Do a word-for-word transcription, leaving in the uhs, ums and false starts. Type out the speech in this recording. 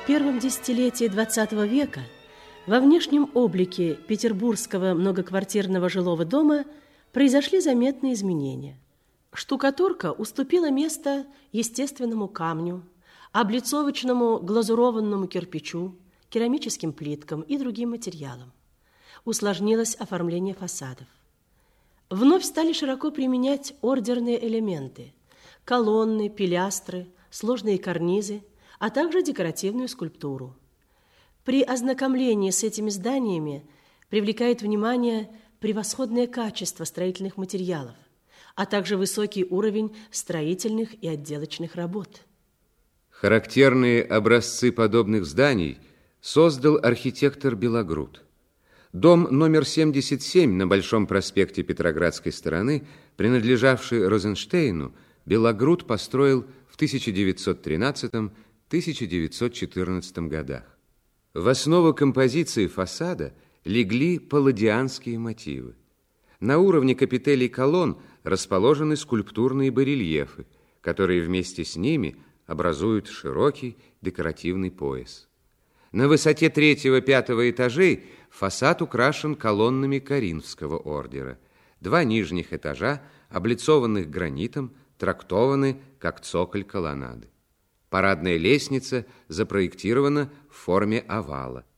первом десятилетии двадцатого века во внешнем облике петербургского многоквартирного жилого дома произошли заметные изменения. Штукатурка уступила место естественному камню, облицовочному глазурованному кирпичу, керамическим плиткам и другим материалам. Усложнилось оформление фасадов. Вновь стали широко применять ордерные элементы – колонны, пилястры, сложные карнизы, а также декоративную скульптуру. При ознакомлении с этими зданиями привлекает внимание превосходное качество строительных материалов, а также высокий уровень строительных и отделочных работ. Характерные образцы подобных зданий создал архитектор Белогруд. Дом номер семьдесят семь на Большом проспекте Петроградской стороны, принадлежавший Розенштейну, Белогруд построил в тысяча девятьсот тринадцатом — тысяча девятьсот четырнадцатом годах. В основу композиции фасада легли палладианские мотивы. На уровне капителей колонн расположены скульптурные барельефы, которые вместе с ними образуют широкий декоративный пояс. На высоте третьего-пятого этажей фасад украшен колоннами Коринфского ордера. Два нижних этажа, облицованных гранитом, трактованы как цоколь колоннады. Парадная лестница запроектирована в форме овала.